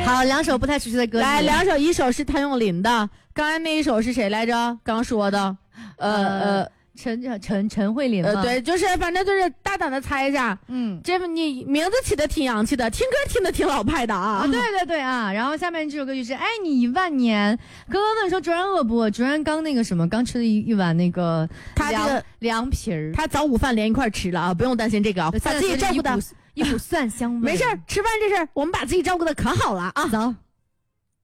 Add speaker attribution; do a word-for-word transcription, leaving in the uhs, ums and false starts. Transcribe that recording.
Speaker 1: 好，两首不太熟悉的歌，
Speaker 2: 来，两首，一首是谭咏麟的，刚才那一首是谁来着？刚说的，呃呃。
Speaker 1: 陈陈陈慧琳
Speaker 2: 呃，对，就是反正就是大胆的猜一下，
Speaker 1: 嗯，
Speaker 2: 这你名字起的挺洋气的，听歌听的挺老派的啊，
Speaker 1: 啊对对对啊，然后下面这首歌曲是《爱你一万年》。哥哥问说卓然饿不？卓然刚那个什么，刚吃了一一碗那个
Speaker 2: 他这个
Speaker 1: 凉皮儿，
Speaker 2: 他早午饭连一块吃了啊，不用担心这个啊，把自己照顾的
Speaker 1: 一股蒜香味。
Speaker 2: 没事，吃饭这事儿我们把自己照顾的可好了啊，
Speaker 1: 走。